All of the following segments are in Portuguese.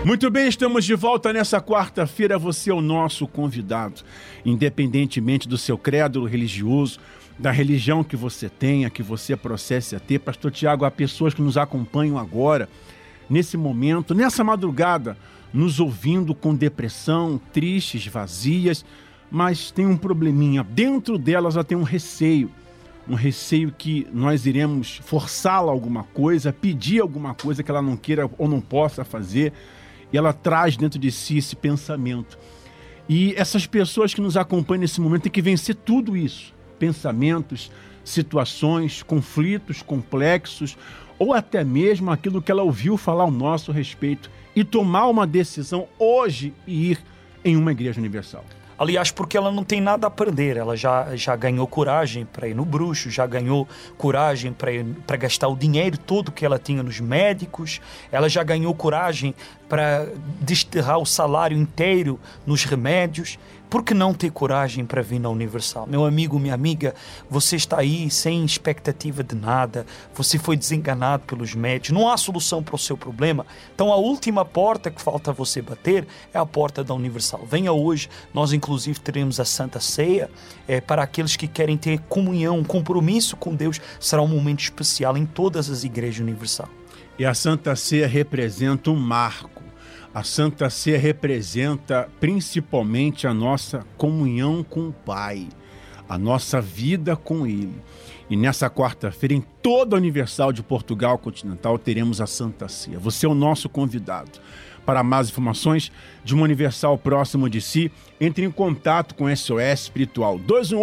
Muito bem, estamos de volta nessa quarta-feira. Você é o nosso convidado. Independentemente do seu credo religioso, da religião que você tenha, que você processe a ter, Pastor Tiago, há pessoas que nos acompanham agora, nesse momento, nessa madrugada, nos ouvindo com depressão, tristes, vazias, mas tem um probleminha. Dentro delas ela tem um receio que nós iremos forçá-la a alguma coisa, pedir alguma coisa que ela não queira ou não possa fazer, e ela traz dentro de si esse pensamento. E essas pessoas que nos acompanham nesse momento têm que vencer tudo isso. Pensamentos, situações, conflitos complexos, ou até mesmo aquilo que ela ouviu falar ao nosso respeito, e tomar uma decisão hoje e ir em uma igreja universal. Aliás, porque ela não tem nada a perder. Ela já ganhou coragem para ir no bruxo, já ganhou coragem para gastar o dinheiro todo que ela tinha nos médicos, ela já ganhou coragem para desterrar o salário inteiro nos remédios. Por que não ter coragem para vir na Universal? Meu amigo, minha amiga, você está aí sem expectativa de nada, você foi desenganado pelos médicos, não há solução para o seu problema. Então a última porta que falta você bater é a porta da Universal. Venha hoje, nós inclusive teremos a Santa Ceia, para aqueles que querem ter comunhão, compromisso com Deus, será um momento especial em todas as igrejas Universal. E a Santa Ceia representa um marco. A Santa Ceia representa principalmente a nossa comunhão com o Pai, a nossa vida com Ele. E nessa quarta-feira, em toda a Universal de Portugal Continental, teremos a Santa Ceia. Você é o nosso convidado. Para mais informações de uma Universal próximo de si, entre em contato com SOS Espiritual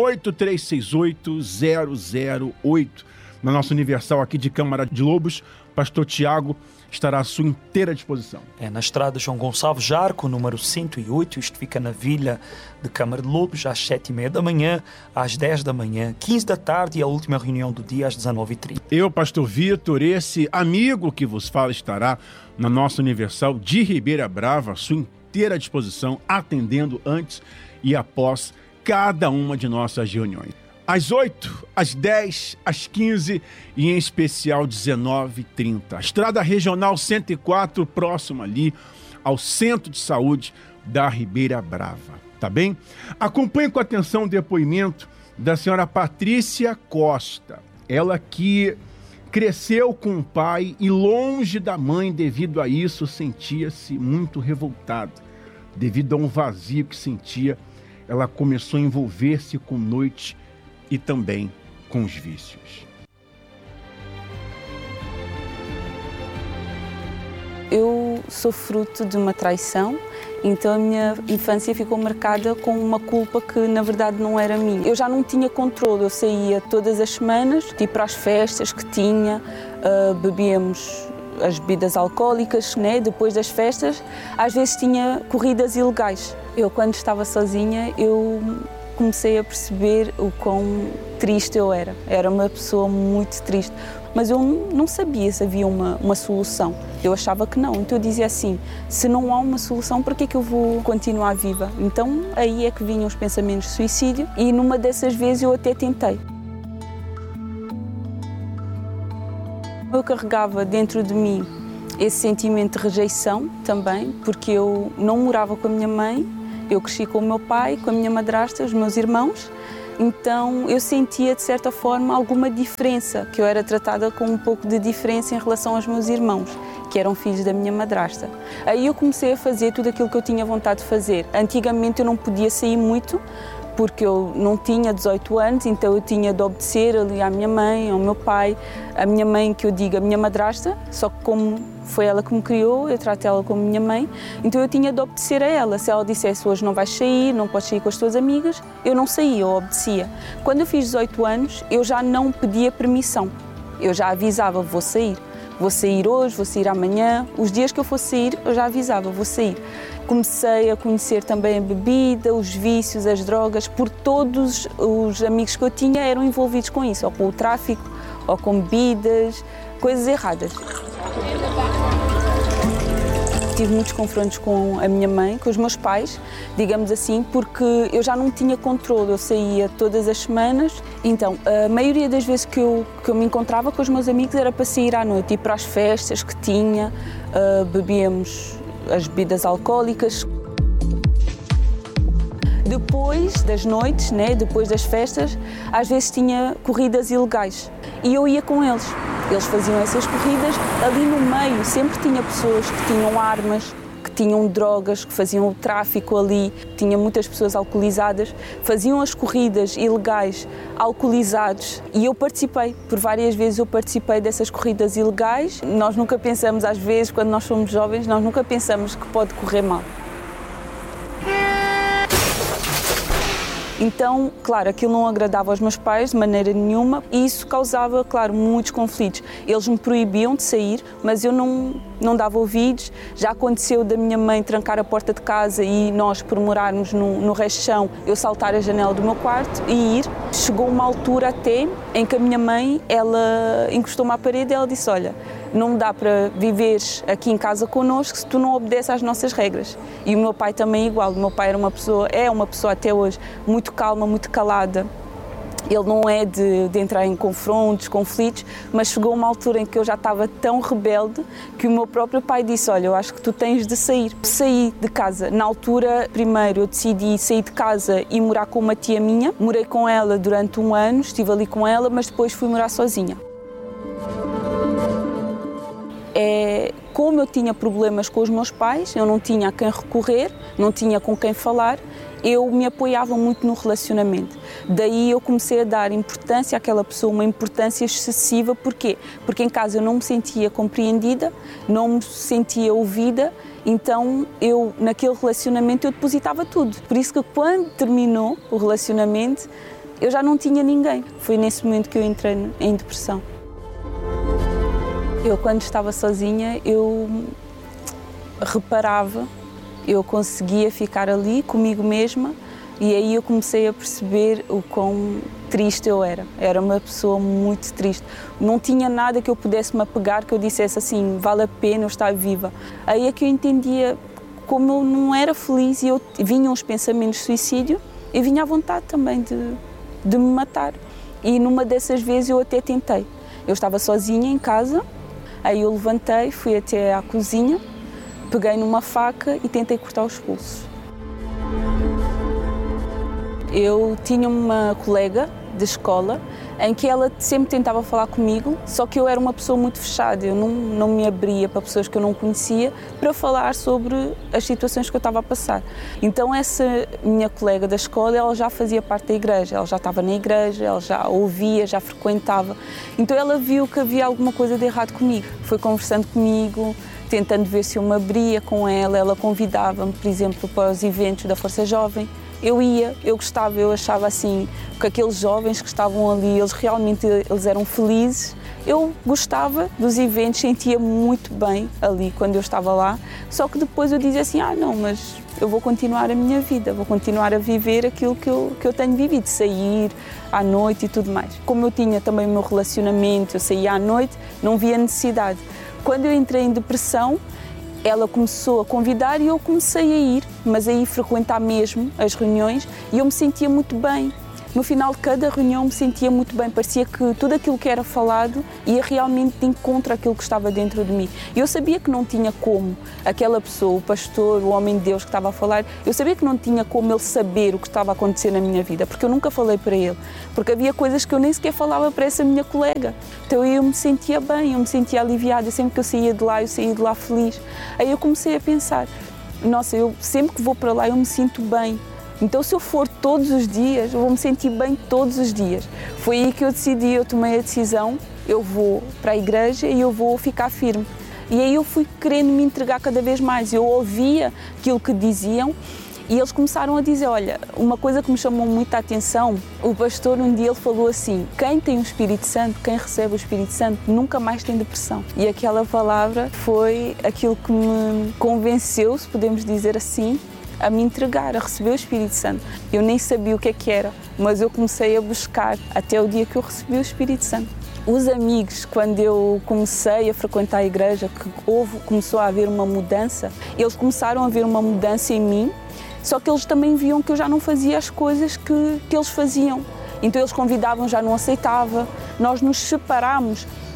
218-368-008. Na nossa Universal aqui de Câmara de Lobos, Pastor Tiago estará à sua inteira disposição. Na estrada João Gonçalves Jarco, número 108, isto fica na Vila de Câmara de Lobos, às 7h30 da manhã, às 10 da manhã, 15 da tarde e a última reunião do dia às 19h30. Eu, Pastor Vitor, esse amigo que vos fala, estará na nossa Universal de Ribeira Brava, à sua inteira disposição, atendendo antes e após cada uma de nossas reuniões. Às 8, às 10, às 15 e em especial 19h30. A Estrada Regional 104, próximo ali ao Centro de Saúde da Ribeira Brava. Tá bem? Acompanhe com atenção o depoimento da senhora Patrícia Costa. Ela que cresceu com o pai e longe da mãe, devido a isso sentia-se muito revoltada. Devido a um vazio que sentia, ela começou a envolver-se com noite e também com os vícios. Eu sou fruto de uma traição, então a minha infância ficou marcada com uma culpa que na verdade não era minha. Eu já não tinha controle, eu saía todas as semanas, tipo para as festas que tinha, bebíamos as bebidas alcoólicas, né? Depois das festas, às vezes tinha corridas ilegais. Eu, quando estava sozinha, comecei a perceber o quão triste eu era. Era uma pessoa muito triste, mas eu não sabia se havia uma solução. Eu achava que não, então eu dizia assim, se não há uma solução, por que é que eu vou continuar viva? Então aí é que vinham os pensamentos de suicídio e numa dessas vezes eu até tentei. Eu carregava dentro de mim esse sentimento de rejeição também, porque eu não morava com a minha mãe. Eu cresci com o meu pai, com a minha madrasta, os meus irmãos, então eu sentia de certa forma alguma diferença, que eu era tratada com um pouco de diferença em relação aos meus irmãos, que eram filhos da minha madrasta. Aí eu comecei a fazer tudo aquilo que eu tinha vontade de fazer. Antigamente eu não podia sair muito, porque eu não tinha 18 anos, então eu tinha de obedecer ali à minha mãe, ao meu pai, a minha mãe, que eu digo, a minha madrasta, só que como foi ela que me criou, eu trato ela como minha mãe, então eu tinha de obedecer a ela. Se ela dissesse hoje não vais sair, não podes sair com as tuas amigas, eu não saía, eu obedecia. Quando eu fiz 18 anos, eu já não pedia permissão, eu já avisava, vou sair hoje, vou sair amanhã, os dias que eu fosse sair, eu já avisava, vou sair. Comecei a conhecer também a bebida, os vícios, as drogas, porque todos os amigos que eu tinha eram envolvidos com isso, ou com o tráfico, ou com bebidas, coisas erradas. Tive muitos confrontos com a minha mãe, com os meus pais, digamos assim, porque eu já não tinha controle, eu saía todas as semanas. Então, a maioria das vezes que eu me encontrava com os meus amigos era para sair à noite, ir para as festas que tinha, bebíamos as bebidas alcoólicas. Depois das noites, né, depois das festas, às vezes tinha corridas ilegais e eu ia com eles. Eles faziam essas corridas, ali no meio sempre tinha pessoas que tinham armas, que tinham drogas, que faziam o tráfico ali, tinha muitas pessoas alcoolizadas, faziam as corridas ilegais alcoolizados e eu participei, por várias vezes eu participei dessas corridas ilegais. Nós nunca pensamos, às vezes, quando nós somos jovens, nós nunca pensamos que pode correr mal. Então, claro, aquilo não agradava aos meus pais de maneira nenhuma e isso causava, claro, muitos conflitos. Eles me proibiam de sair, mas eu não dava ouvidos. Já aconteceu da minha mãe trancar a porta de casa e nós, por morarmos no rechão, eu saltar a janela do meu quarto e ir. Chegou uma altura até em que a minha mãe, ela encostou-me à parede e ela disse, olha, não dá para viveres aqui em casa connosco se tu não obedeces às nossas regras. E o meu pai também é igual. O meu pai é uma pessoa até hoje muito calma, muito calada. Ele não é de entrar em confrontos, conflitos, mas chegou uma altura em que eu já estava tão rebelde que o meu próprio pai disse, olha, eu acho que tu tens de sair. Saí de casa. Na altura, primeiro eu decidi sair de casa e morar com uma tia minha. Morei com ela durante 1 ano, estive ali com ela, mas depois fui morar sozinha. Como eu tinha problemas com os meus pais, eu não tinha a quem recorrer, não tinha com quem falar, eu me apoiava muito no relacionamento. Daí eu comecei a dar importância àquela pessoa, uma importância excessiva. Porquê? Porque em casa eu não me sentia compreendida, não me sentia ouvida, então eu, naquele relacionamento, eu depositava tudo. Por isso que quando terminou o relacionamento, eu já não tinha ninguém. Foi nesse momento que eu entrei em depressão. Eu, quando estava sozinha, eu reparava, eu conseguia ficar ali comigo mesma e aí eu comecei a perceber o quão triste eu era. Era uma pessoa muito triste. Não tinha nada que eu pudesse me apegar, que eu dissesse assim, vale a pena eu estar viva. Aí é que eu entendia como eu não era feliz e vinham os pensamentos de suicídio e vinha a vontade também de me matar. E numa dessas vezes eu até tentei. Eu estava sozinha em casa. Aí eu levantei, fui até à cozinha, peguei numa faca e tentei cortar os pulsos. Eu tinha uma colega de escola em que ela sempre tentava falar comigo, só que eu era uma pessoa muito fechada, eu não me abria para pessoas que eu não conhecia para falar sobre as situações que eu estava a passar. Então essa minha colega da escola, ela já fazia parte da igreja, ela já estava na igreja, ela já ouvia, já frequentava. Então ela viu que havia alguma coisa de errado comigo, foi conversando comigo, tentando ver se eu me abria com ela, ela convidava-me, por exemplo, para os eventos da Força Jovem. Eu ia, eu gostava, eu achava assim que aqueles jovens que estavam ali, eles eram felizes. Eu gostava dos eventos, sentia muito bem ali quando eu estava lá, só que depois eu dizia assim, não, mas eu vou continuar a minha vida, vou continuar a viver aquilo que eu tenho vivido, sair à noite e tudo mais. Como eu tinha também o meu relacionamento, eu saía à noite, não via necessidade. Quando eu entrei em depressão, ela começou a convidar e eu comecei a ir, mas aí frequentar mesmo as reuniões e eu me sentia muito bem. No final de cada reunião me sentia muito bem, parecia que tudo aquilo que era falado ia realmente de encontro àquilo que estava dentro de mim. E eu sabia que não tinha como aquela pessoa, o pastor, o homem de Deus que estava a falar, eu sabia que não tinha como ele saber o que estava a acontecer na minha vida, porque eu nunca falei para ele, porque havia coisas que eu nem sequer falava para essa minha colega. Então eu me sentia bem, eu me sentia aliviada, sempre que eu saía de lá feliz. Aí eu comecei a pensar, nossa, eu sempre que vou para lá eu me sinto bem. Então, se eu for todos os dias, eu vou me sentir bem todos os dias. Foi aí que eu decidi, eu tomei a decisão, eu vou para a igreja e eu vou ficar firme. E aí eu fui querendo me entregar cada vez mais. Eu ouvia aquilo que diziam e eles começaram a dizer, olha, uma coisa que me chamou muita atenção, o pastor um dia ele falou assim, quem tem o Espírito Santo, quem recebe o Espírito Santo, nunca mais tem depressão. E aquela palavra foi aquilo que me convenceu, se podemos dizer assim, a me entregar, a receber o Espírito Santo. Eu nem sabia o que é que era, mas eu comecei a buscar até o dia que eu recebi o Espírito Santo. Os amigos, quando eu comecei a frequentar a igreja, que começou a haver uma mudança, eles começaram a ver uma mudança em mim, só que eles também viam que eu já não fazia as coisas que eles faziam. Então eles convidavam, já não aceitava, nós nos separámos.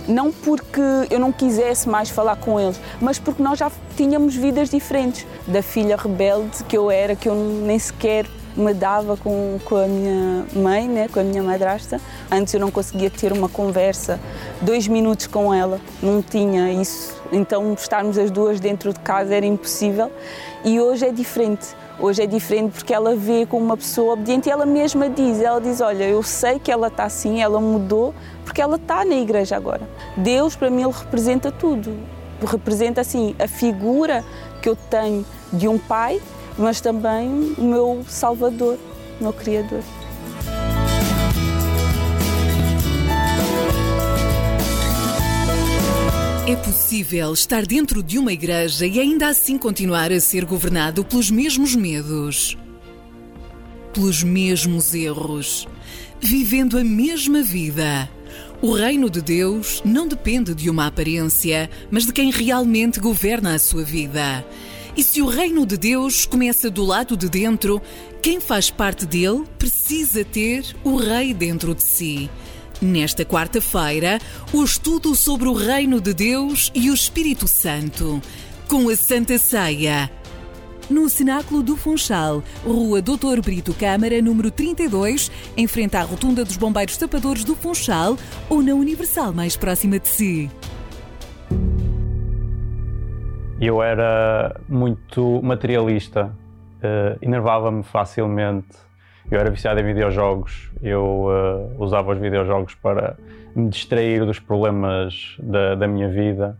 Não porque eu não quisesse mais falar com eles, mas porque nós já tínhamos vidas diferentes. Da filha rebelde que eu era, que eu nem sequer me dava com a minha mãe, né, com a minha madrasta. Antes eu não conseguia ter uma conversa, 2 minutos com ela, não tinha isso. Então estarmos as duas dentro de casa era impossível. E hoje é diferente. Hoje é diferente porque ela vê como uma pessoa obediente e ela mesma diz, olha, eu sei que ela está assim, ela mudou, porque ela está na igreja agora. Deus, para mim, ele representa tudo. Representa, assim, a figura que eu tenho de um pai, mas também o meu Salvador, o meu Criador. É possível estar dentro de uma igreja e ainda assim continuar a ser governado pelos mesmos medos, pelos mesmos erros, vivendo a mesma vida. O reino de Deus não depende de uma aparência, mas de quem realmente governa a sua vida. E se o reino de Deus começa do lado de dentro, quem faz parte dele precisa ter o rei dentro de si. Nesta quarta-feira, o estudo sobre o reino de Deus e o Espírito Santo, com a Santa Ceia. No Cenáculo do Funchal, Rua Doutor Brito Câmara, número 32, em frente à Rotunda dos Bombeiros Tapadores do Funchal, ou na Universal mais próxima de si. Eu era muito materialista, enervava-me facilmente, eu era viciado em videojogos, eu usava os videojogos para me distrair dos problemas da minha vida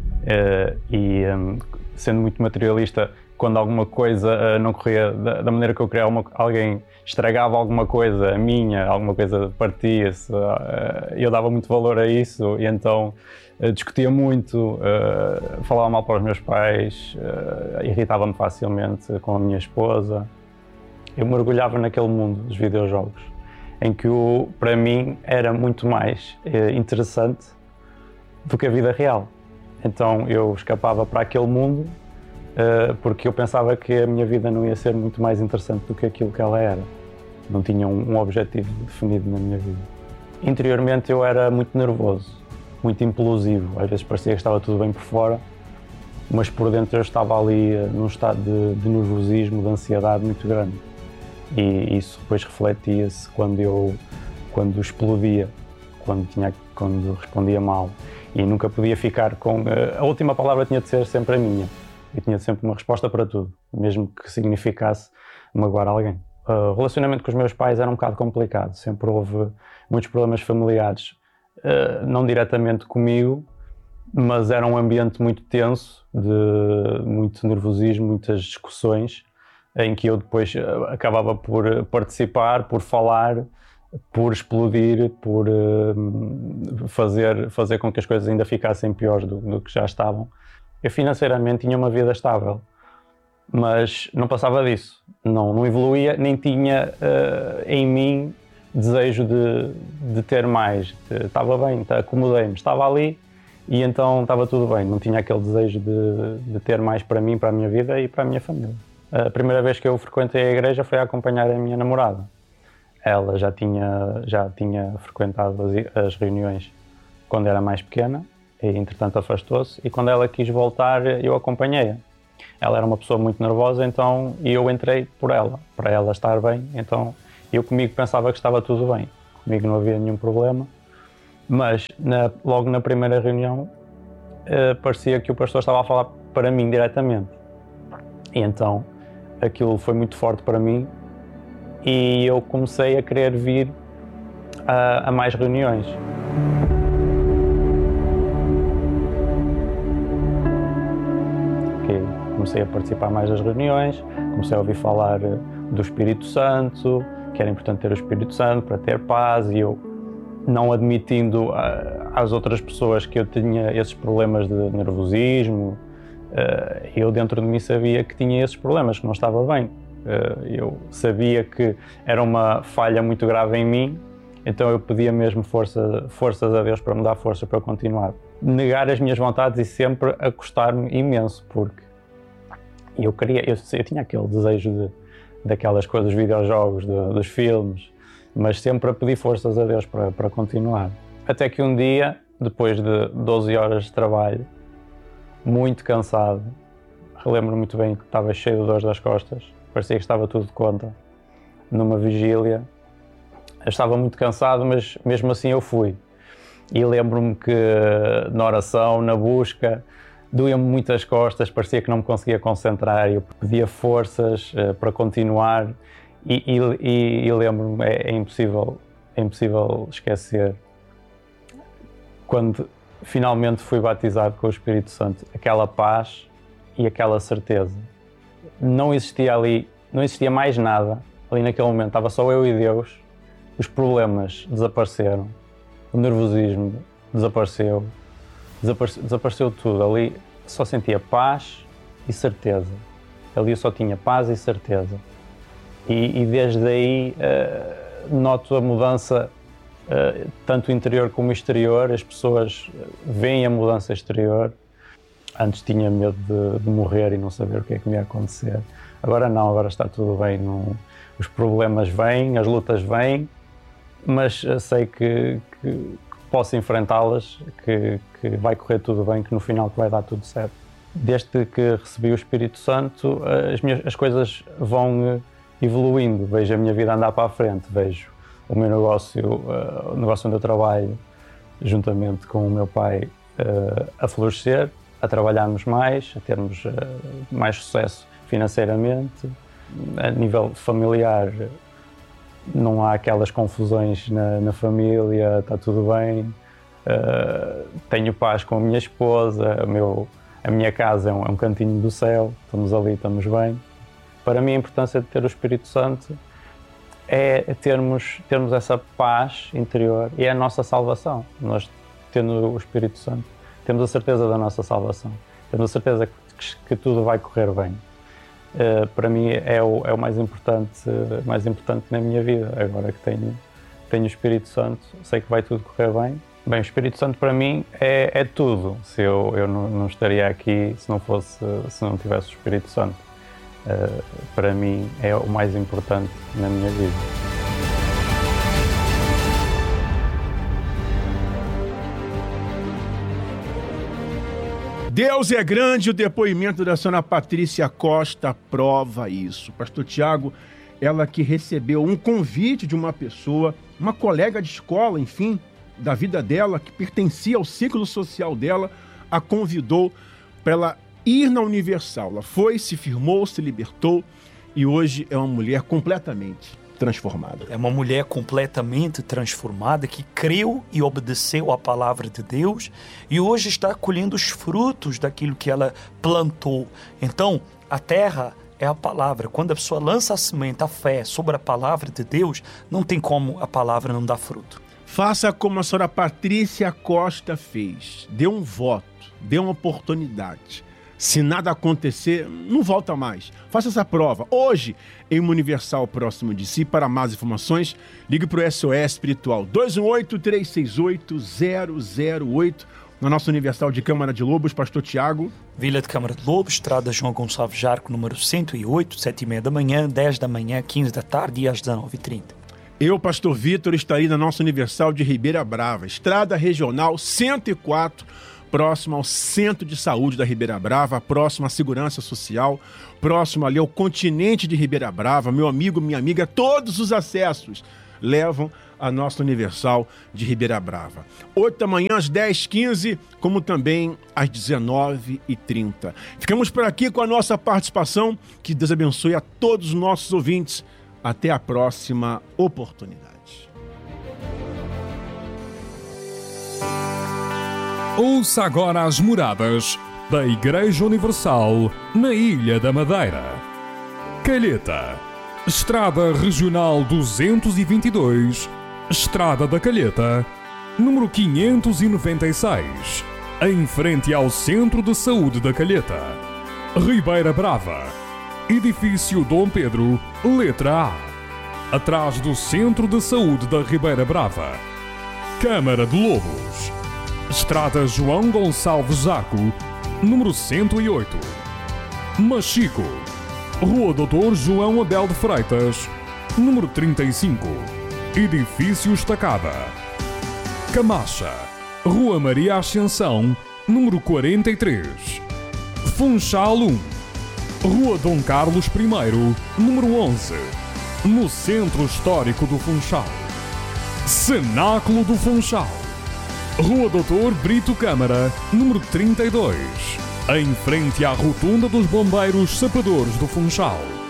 sendo muito materialista, quando alguma coisa não corria da maneira que eu queria, alguém estragava alguma coisa minha, alguma coisa partia-se, eu dava muito valor a isso e então discutia muito, falava mal para os meus pais, irritava-me facilmente com a minha esposa. Eu mergulhava naquele mundo dos videojogos, em que para mim era muito mais interessante do que a vida real. Então eu escapava para aquele mundo porque eu pensava que a minha vida não ia ser muito mais interessante do que aquilo que ela era. Não tinha um objetivo definido na minha vida. Interiormente eu era muito nervoso, muito implosivo. Às vezes parecia que estava tudo bem por fora, mas por dentro eu estava ali num estado de nervosismo, de ansiedade muito grande. E isso depois refletia-se quando explodia, quando respondia mal. E nunca podia ficar com... A última palavra tinha de ser sempre a minha. E tinha sempre uma resposta para tudo, mesmo que significasse magoar alguém. O relacionamento com os meus pais era um bocado complicado. Sempre houve muitos problemas familiares, não diretamente comigo, mas era um ambiente muito tenso, de muito nervosismo, muitas discussões, em que eu depois acabava por participar, por falar, por explodir, por fazer com que as coisas ainda ficassem piores do que já estavam. Eu financeiramente tinha uma vida estável, mas não passava disso, não evoluía, nem tinha em mim desejo de ter mais. Estava bem, acomodei-me, estava ali e então estava tudo bem, não tinha aquele desejo de ter mais para mim, para a minha vida e para a minha família. A primeira vez que eu frequentei a igreja foi a acompanhar a minha namorada. Ela já tinha frequentado as reuniões quando era mais pequena e entretanto afastou-se, e quando ela quis voltar eu acompanhei-a. Ela era uma pessoa muito nervosa, então eu entrei por ela, para ela estar bem, então eu comigo pensava que estava tudo bem, comigo não havia nenhum problema, mas logo na primeira reunião parecia que o pastor estava a falar para mim diretamente, e então aquilo foi muito forte para mim e eu comecei a querer vir a mais reuniões. Comecei a participar mais das reuniões, comecei a ouvir falar do Espírito Santo, que era importante ter o Espírito Santo para ter paz, e eu, não admitindo às outras pessoas que eu tinha esses problemas de nervosismo, eu dentro de mim sabia que tinha esses problemas, que não estava bem. Eu sabia que era uma falha muito grave em mim, então eu pedia mesmo forças a Deus para me dar força para eu continuar. Negar as minhas vontades e sempre acostar-me imenso, porque eu tinha aquele desejo daquelas coisas, dos videojogos, dos filmes, mas sempre a pedir forças a Deus para continuar. Até que um dia depois de 12 horas de trabalho, muito cansado. Relembro muito bem que estava cheio de dores das costas, parecia que estava tudo de conta. Numa vigília, eu estava muito cansado, mas mesmo assim eu fui. E lembro-me que na oração, na busca, doía-me muito as costas, parecia que não me conseguia concentrar, eu pedia forças para continuar e lembro-me, é impossível esquecer, quando finalmente fui batizado com o Espírito Santo, aquela paz e aquela certeza. Não existia mais nada ali naquele momento, estava só eu e Deus, os problemas desapareceram, o nervosismo desapareceu tudo, ali só sentia paz e certeza, ali eu só tinha paz e certeza. E desde aí noto a mudança, tanto interior como exterior, as pessoas veem a mudança exterior. Antes tinha medo de morrer e não saber o que é que me ia acontecer. Agora não, agora está tudo bem. Os problemas vêm, as lutas vêm, mas sei que posso enfrentá-las, que vai correr tudo bem, que no final vai dar tudo certo. Desde que recebi o Espírito Santo, as coisas vão evoluindo, vejo a minha vida andar para a frente, vejo o meu negócio, o negócio onde eu trabalho, juntamente com o meu pai, a florescer, a trabalharmos mais, a termos mais sucesso financeiramente. A nível familiar, não há aquelas confusões na família, está tudo bem. Tenho paz com a minha esposa, a minha casa é um cantinho do céu, estamos ali, estamos bem. Para mim, a importância de ter o Espírito Santo é termos essa paz interior e é a nossa salvação. Nós, tendo o Espírito Santo, temos a certeza da nossa salvação, temos a certeza que tudo vai correr bem. Para mim é o mais importante na minha vida. Agora que tenho o Espírito Santo, sei que vai tudo correr bem. Bem, o Espírito Santo para mim é tudo. Se eu não estaria aqui se não tivesse o Espírito Santo. Para mim é o mais importante na minha vida. Deus é grande, o depoimento da senhora Patrícia Costa prova isso. Pastor Tiago, ela que recebeu um convite de uma pessoa, uma colega de escola, enfim, da vida dela, que pertencia ao ciclo social dela, a convidou para ela ir na Universal. Ela foi, se firmou, se libertou e hoje é uma mulher completamente transformada. É uma mulher completamente transformada que creu e obedeceu à palavra de Deus e hoje está colhendo os frutos daquilo que ela plantou. Então, a terra é a palavra. Quando a pessoa lança a semente, a fé sobre a palavra de Deus, não tem como a palavra não dar fruto. Faça como a senhora Patrícia Costa fez. Dê um voto, dê uma oportunidade. Se nada acontecer, não volta mais. Faça essa prova. Hoje, em uma Universal próximo de si. Para mais informações, ligue para o SOS Espiritual 218-368-008. Na nossa Universal de Câmara de Lobos, Pastor Tiago. Vila de Câmara de Lobos, Estrada João Gonçalves Jarco, número 108, 7h30 da manhã, 10 da manhã, 15 da tarde e às 19h30. Eu, Pastor Vitor, estarei na nossa Universal de Ribeira Brava, Estrada Regional 104, próximo ao Centro de Saúde da Ribeira Brava, próximo à Segurança Social, próximo ali ao continente de Ribeira Brava. Meu amigo, minha amiga, todos os acessos levam a nossa Universal de Ribeira Brava. 8 da manhã, às 10h15, como também às 19h30. Ficamos por aqui com a nossa participação. Que Deus abençoe a todos os nossos ouvintes. Até a próxima oportunidade. Ouça agora as moradas da Igreja Universal na Ilha da Madeira. Calheta, Estrada Regional 222, Estrada da Calheta, número 596, em frente ao Centro de Saúde da Calheta. Ribeira Brava, Edifício Dom Pedro, letra A, atrás do Centro de Saúde da Ribeira Brava. Câmara de Lobos, Estrada João Gonçalves Jarco, número 108. Machico, Rua Doutor João Abel de Freitas, número 35, Edifício Estacada. Camacha, Rua Maria Ascensão, número 43. Funchal 1, Rua Dom Carlos I, número 11, no Centro Histórico do Funchal. Cenáculo do Funchal, Rua Doutor Brito Câmara, número 32, em frente à Rotunda dos Bombeiros Sapadores do Funchal.